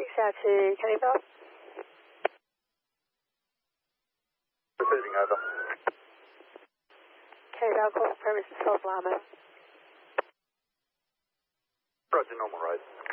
out to Kenny Bell. Receiving over. Kenny Bell, call premises 12 Lama. Roger, normal road.